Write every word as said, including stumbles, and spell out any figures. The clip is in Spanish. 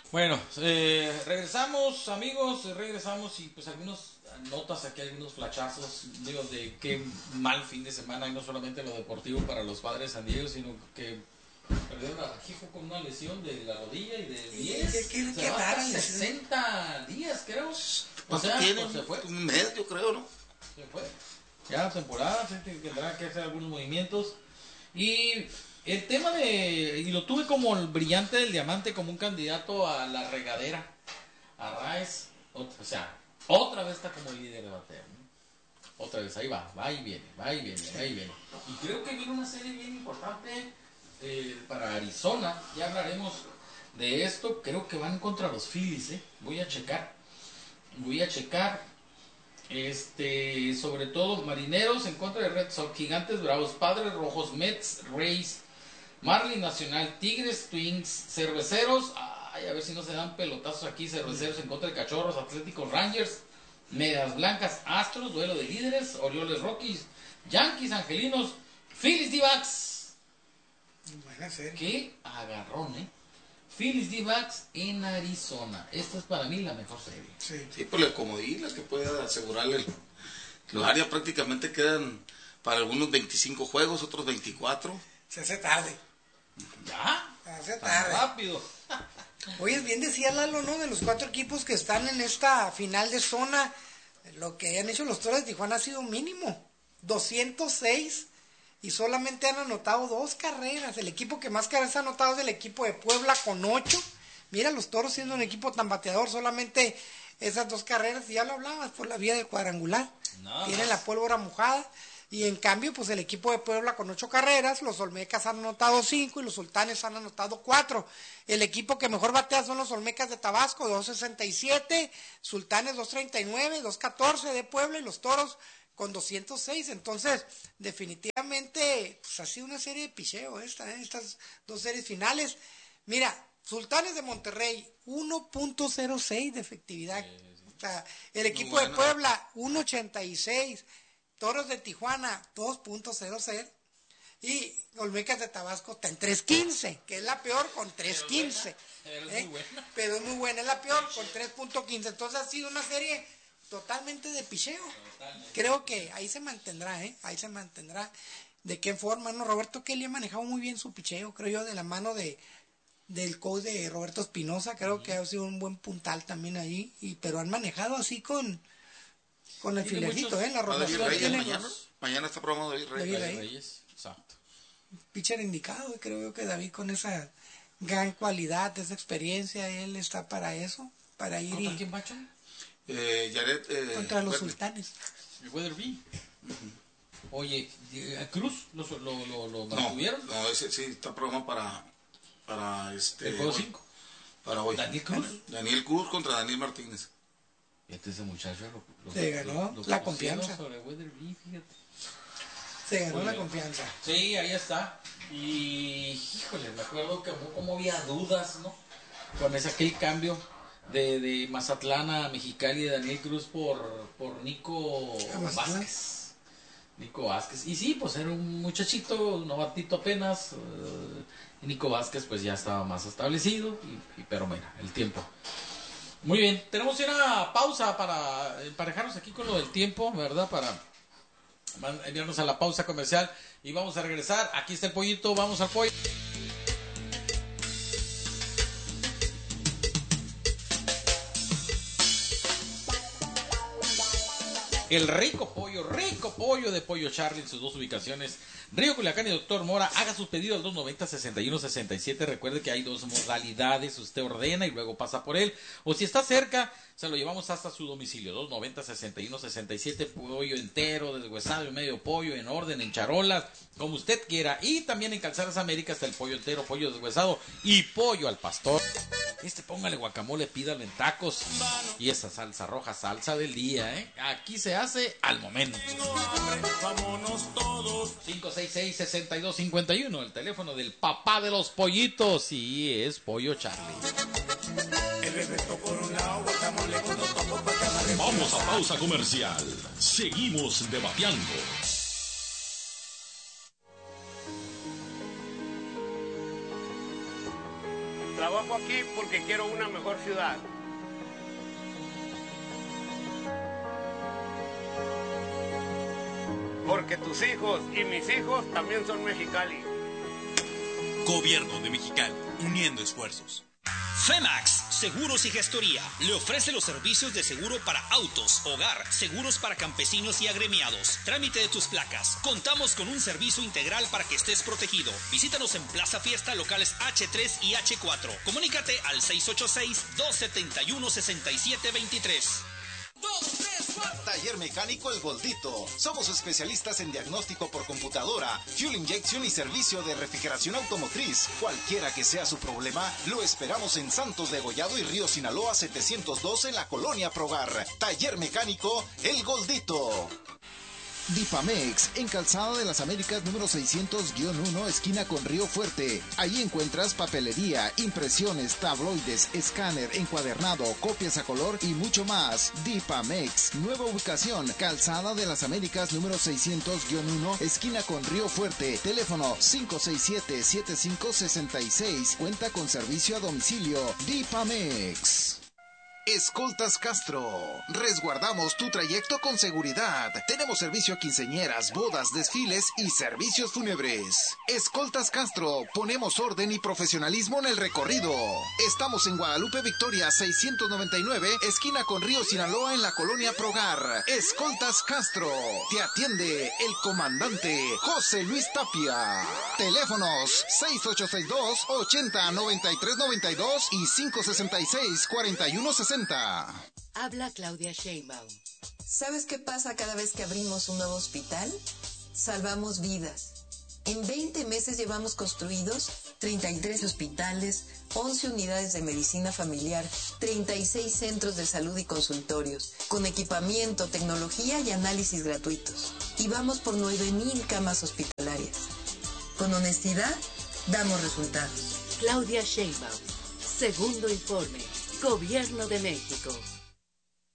Bueno, eh, regresamos, amigos, regresamos y pues algunas notas aquí, algunos flachazos, digo, de qué mal fin de semana, y no solamente lo deportivo para los Padres de San Diego, sino que perdieron a Rajifo con una lesión de la rodilla y de diez, qué, qué, se qué va hasta rara lesión. sesenta días, creo. O sea, tiene pues se fue. un mes, yo creo, ¿no? Se fue. Ya la temporada, se tendrá que hacer algunos movimientos. Y el tema de, y lo tuve como el brillante del diamante, como un candidato a la regadera, a Raes, o, o sea, otra vez está como el líder de bateo, ¿no? Otra vez, ahí va, va y viene, va y viene, va y viene. Y creo que viene una serie bien importante eh, para Arizona, ya hablaremos de esto, creo que van contra los Phillies, ¿eh? Voy a checar, voy a checar. Este, sobre todo Marineros en contra de Red Sox, Gigantes, Bravos, Padres Rojos, Mets, Rays, Marlins, Nacional, Tigres, Twins, Cerveceros, ay, a ver si no se dan pelotazos aquí, Cerveceros en contra de Cachorros, Atléticos, Rangers, Medias Blancas, Astros, duelo de líderes, Orioles, Rockies, Yankees, Angelinos, Phillies, D-backs. Buena serie. Qué agarrón, eh. Phillies D-backs en Arizona. Esta es para mí la mejor serie. Sí. Sí, por la comodín, la que puede asegurarle. El, los áreas prácticamente quedan para algunos veinticinco juegos, otros veinticuatro. Se hace tarde. ¿Ya? Se hace Tan tarde. rápido. Oye, bien decía Lalo, ¿no? De los cuatro equipos que están en esta final de zona, lo que han hecho los Toros de Tijuana ha sido mínimo. doscientos seis y solamente han anotado dos carreras. El equipo que más carreras ha anotado es el equipo de Puebla con ocho. Mira, los Toros siendo un equipo tan bateador, solamente esas dos carreras, y ya lo hablabas, por la vía de cuadrangular. Nada Tiene más. la pólvora mojada. Y en cambio, pues el equipo de Puebla con ocho carreras, los Olmecas han anotado cinco y los Sultanes han anotado cuatro. El equipo que mejor batea son los Olmecas de Tabasco, dos sesenta y siete, Sultanes dos treinta y nueve, dos catorce de Puebla y los Toros con doscientos seis. Entonces, definitivamente, pues ha sido una serie de picheo esta, ¿eh? Estas dos series finales. Mira, Sultanes de Monterrey, uno punto cero seis de efectividad. Sí, sí. O sea, el equipo bueno. de Puebla, uno ochenta y seis. Toros de Tijuana, dos punto cero cero. Y Olmecas de Tabasco está en tres quince, que es la peor con tres quince. Pero es ¿eh? muy buena. Pero es muy buena, es la peor con tres punto quince. Entonces ha sido una serie totalmente de picheo. Totalmente. Creo que ahí se mantendrá, ¿eh? Ahí se mantendrá. ¿De qué forma? No, Roberto Kelly ha manejado muy bien su picheo, creo yo, de la mano de del coach de Roberto Espinosa. Creo uh-huh. que ha sido un buen puntal también ahí. Y, pero han manejado así con... Con el Tiene filercito, muchos- ¿eh? La Ah, David rotación Reyes tiene mañana. Mañana está programado David Reyes. David David Reyes. Reyes, exacto. pitcher indicado. Y creo yo que David con esa gran cualidad, esa experiencia, él está para eso, para ir ¿Contra y quién macho? Eh, Jared, eh, contra los Weatherby. Sultanes. El Weatherby. Oye, ¿a Cruz lo, lo, lo, lo No, mantuvieron? no, ese sí está programado para, para este. ¿El juego hoy. cinco? Para hoy. ¿Daniel Cruz? Daniel Cruz contra Daniel Martínez. Este ese muchacho lo, lo, Se ganó la confianza. Sobre Weatherby, fíjate. Se ganó Muy la bien. confianza. Sí, ahí está. Y, híjole, me acuerdo que como, como había dudas, ¿no? Con ese aquel cambio de, de Mazatlán a Mexicali de Daniel Cruz por, por Nico ¿A Mazatlán? Vázquez. Nico Vázquez. Y sí, pues era un muchachito, un novatito apenas. eh, y Nico Vázquez pues ya estaba más establecido. Y, y- pero mira, el tiempo. Muy bien, tenemos una pausa para emparejarnos aquí con lo del tiempo, ¿verdad? Para man- enviarnos a la pausa comercial y vamos a regresar. Aquí está el pollito, vamos al pollo. El rico pollo, rico pollo de Pollo Charlie en sus dos ubicaciones, Río Culiacán y Doctor Mora. Haga sus pedidos al dos noventa, sesenta y uno sesenta y siete. Recuerde que hay dos modalidades, usted ordena y luego pasa por él. O si está cerca, se lo llevamos hasta su domicilio. dos noventa, sesenta y uno sesenta y siete. Pollo entero, deshuesado y medio pollo, en orden, en charolas, como usted quiera. Y también en Calzadas América está el pollo entero, pollo deshuesado y pollo al pastor. Este póngale guacamole, pídalo en tacos. Y esa salsa roja, salsa del día, ¿eh? Aquí se hace al momento. Vámonos todos. cinco seis seis, seis dos cinco uno, el teléfono del papá de los pollitos. Y es Pollo Charlie. El respeto por un lado, guacamole con dos topos para que amarre. Vamos a pausa comercial. Seguimos debateando. Trabajo aquí porque quiero una mejor ciudad. Porque tus hijos y mis hijos también son Mexicali. Gobierno de Mexicali, uniendo esfuerzos. Femax, Seguros y Gestoría, le ofrece los servicios de seguro para autos, hogar, seguros para campesinos y agremiados, trámite de tus placas. Contamos con un servicio integral para que estés protegido. Visítanos en Plaza Fiesta, locales hache tres y hache cuatro. Comunícate al seis ocho seis, dos siete uno, seis siete dos tres. Taller Mecánico El Goldito. Somos especialistas en diagnóstico por computadora, fuel injection y servicio de refrigeración automotriz. Cualquiera que sea su problema, lo esperamos en Santos de Gollado y Río Sinaloa setecientos dos en la Colonia Progar. Taller Mecánico El Goldito. Dipamex, en Calzada de las Américas número seiscientos uno, esquina con Río Fuerte. Allí encuentras papelería, impresiones, tabloides, escáner, encuadernado, copias a color y mucho más. Dipamex, nueva ubicación, Calzada de las Américas número seiscientos uno, esquina con Río Fuerte. Teléfono cinco seis siete, siete cinco seis seis. Cuenta con servicio a domicilio. Dipamex. Escoltas Castro. Resguardamos tu trayecto con seguridad. Tenemos servicio a quinceañeras, bodas, desfiles y servicios fúnebres. Escoltas Castro. Ponemos orden y profesionalismo en el recorrido. Estamos en Guadalupe Victoria seiscientos noventa y nueve, esquina con Río Sinaloa en la Colonia Progar. Escoltas Castro. Te atiende el comandante José Luis Tapia. Teléfonos seis ocho seis dos, ochenta, noventa y tres noventa y dos y cinco seis seis, cuarenta y uno sesenta. Habla Claudia Sheinbaum. ¿Sabes qué pasa cada vez que abrimos un nuevo hospital? Salvamos vidas. En veinte meses llevamos construidos treinta y tres hospitales, once unidades de medicina familiar, treinta y seis centros de salud y consultorios, con equipamiento, tecnología y análisis gratuitos. Y vamos por nueve mil camas hospitalarias. Con honestidad, damos resultados. Claudia Sheinbaum. Segundo informe. Gobierno de México.